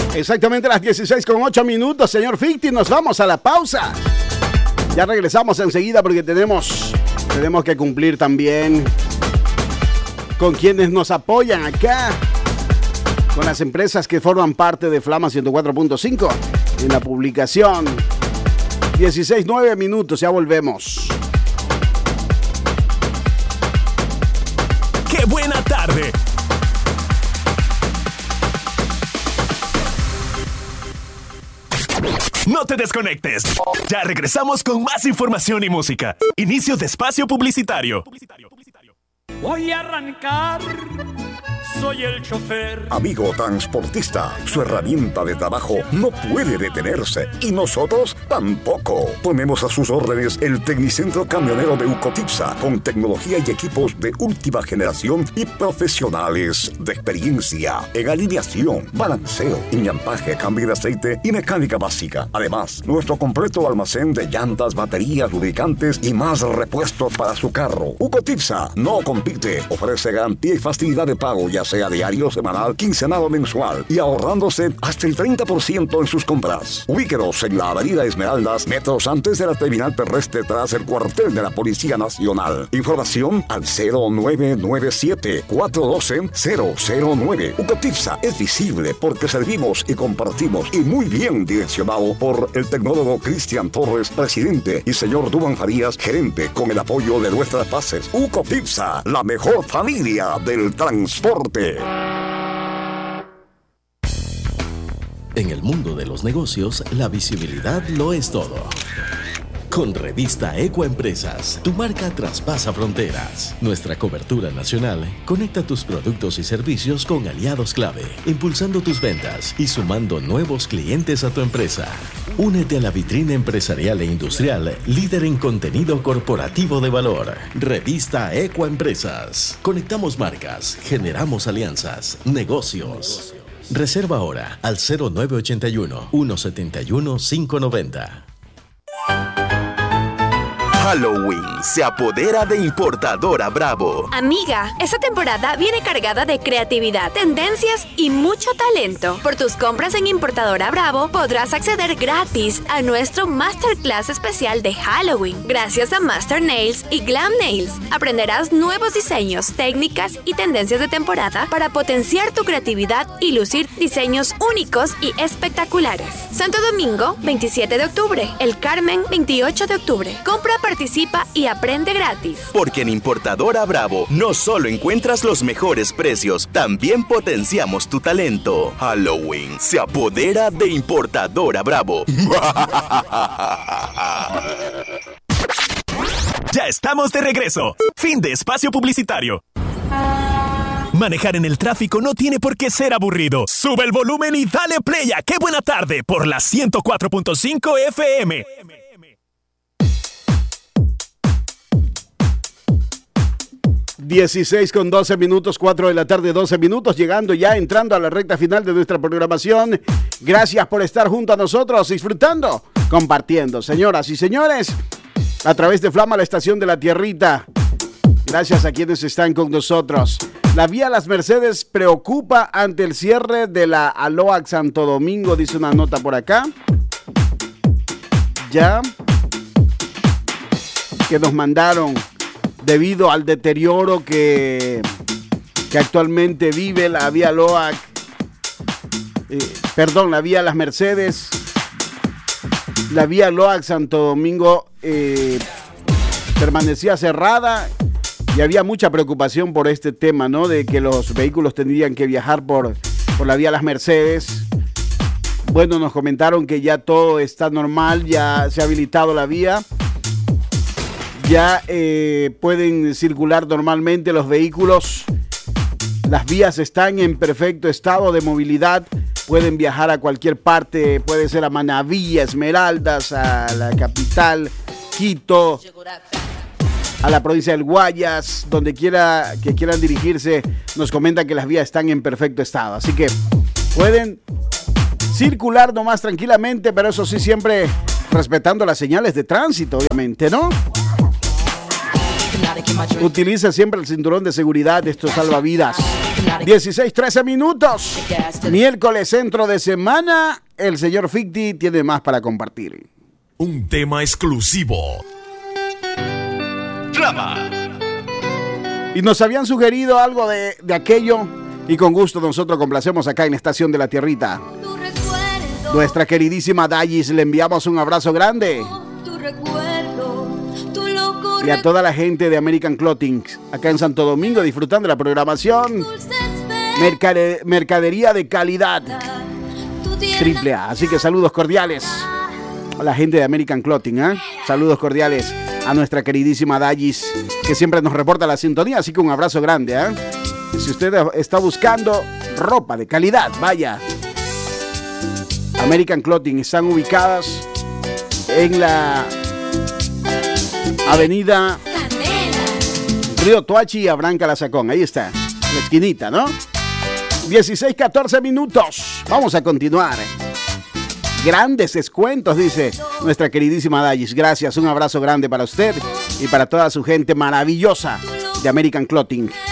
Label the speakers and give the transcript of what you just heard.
Speaker 1: Exactamente las 16:08, señor Ficti. Nos vamos a la pausa. Ya regresamos enseguida porque tenemos que cumplir también con quienes nos apoyan acá, con las empresas que forman parte de Flama 104.5 en la publicación. 16:09, ya volvemos.
Speaker 2: ¡Qué buena tarde! No te desconectes. Ya regresamos con más información y música. Inicio de espacio publicitario.
Speaker 3: Voy a arrancar. Soy el chofer.
Speaker 4: Amigo transportista, su herramienta de trabajo no puede detenerse y nosotros tampoco. Ponemos a sus órdenes el Tecnicentro Camionero de Ucotipsa con tecnología y equipos de última generación y profesionales de experiencia en alineación, balanceo, iñampaje, cambio de aceite y mecánica básica. Además, nuestro completo almacén de llantas, baterías, lubricantes y más repuestos para su carro. Ucotipsa no compite, ofrece garantía y facilidad de pago, ya sea diario, semanal, quincenal o mensual, y ahorrándose hasta el 30% en sus compras. Ubíquenos en la avenida Esmeraldas, metros antes de la terminal terrestre tras el cuartel de la Policía Nacional. Información al 0997-412-009. Ucotipsa es visible porque servimos y compartimos, y muy bien direccionado por el tecnólogo Cristian Torres, presidente, y señor Duban Farías, gerente, con el apoyo de nuestras bases. Ucotipsa, la mejor familia del transporte.
Speaker 5: En el mundo de los negocios, la visibilidad lo es todo. Con Revista Ecoempresas, tu marca traspasa fronteras. Nuestra cobertura nacional conecta tus productos y servicios con aliados clave, impulsando tus ventas y sumando nuevos clientes a tu empresa. Únete a la vitrina empresarial e industrial, líder en contenido corporativo de valor. Revista Ecoempresas. Conectamos marcas, generamos alianzas, negocios. Reserva ahora al 0981-171-590.
Speaker 6: Halloween se apodera de Importadora Bravo.
Speaker 7: Amiga, esta temporada viene cargada de creatividad, tendencias y mucho talento. Por tus compras en Importadora Bravo podrás acceder gratis a nuestro Masterclass especial de Halloween. Gracias a Master Nails y Glam Nails, aprenderás nuevos diseños, técnicas y tendencias de temporada para potenciar tu creatividad y lucir diseños únicos y espectaculares. Santo Domingo, 27 de octubre. El Carmen, 28 de octubre. Compra, participa y aprende gratis.
Speaker 6: Porque en Importadora Bravo no solo encuentras los mejores precios, también potenciamos tu talento. Halloween se apodera de Importadora Bravo.
Speaker 2: Ya estamos de regreso. Fin de espacio publicitario. Manejar en el tráfico no tiene por qué ser aburrido. Sube el volumen y dale play a Qué Buena Tarde por la 104.5 FM.
Speaker 1: 16:12, 4 de la tarde, 12 minutos, llegando ya, entrando a la recta final de nuestra programación. Gracias por estar junto a nosotros, disfrutando, compartiendo, señoras y señores, a través de Flama, la estación de la Tierrita. Gracias a quienes están con nosotros. La vía Las Mercedes preocupa ante el cierre de la Aloac Santo Domingo, dice una nota por acá. Ya, que nos mandaron debido al deterioro que actualmente vive la vía Aloac, la vía Las Mercedes, la vía Aloac Santo Domingo permanecía cerrada y había mucha preocupación por este tema, ¿no? De que los vehículos tendrían que viajar por la vía Las Mercedes. Bueno, nos comentaron que ya todo está normal, ya se ha habilitado la vía. Ya pueden circular normalmente los vehículos. Las vías están en perfecto estado de movilidad. Pueden viajar a cualquier parte. Puede ser a Manabí, a Esmeraldas, a la capital, Quito, a la provincia del Guayas, donde quiera que quieran dirigirse. Nos comentan que las vías están en perfecto estado. Así que pueden circular nomás tranquilamente, pero eso sí, siempre respetando las señales de tránsito, obviamente, ¿no? Utilice siempre el cinturón de seguridad, esto salva vidas. 16:13 minutos. Miércoles, centro de semana. El señor Ficti tiene más para compartir.
Speaker 2: Un tema exclusivo. Drama.
Speaker 1: Y nos habían sugerido algo de aquello. Y con gusto nosotros complacemos acá en Estación de la Tierrita. Nuestra queridísima Dallis, le enviamos un abrazo grande. Y a toda la gente de American Clothing, acá en Santo Domingo, disfrutando de la programación. Mercadería de calidad AAA. Así que saludos cordiales a la gente de American Clothing, ¿eh? Saludos cordiales a nuestra queridísima Dallis, que siempre nos reporta la sintonía. Así que un abrazo grande, ¿eh? Si usted está buscando ropa de calidad, vaya. American Clothing están ubicadas en la avenida Río Toachi y Abraham Calazacón. Ahí está, la esquinita, ¿no? 16:14 minutos. Vamos a continuar. Grandes descuentos, dice nuestra queridísima Dallis. Gracias, un abrazo grande para usted y para toda su gente maravillosa de American Clothing.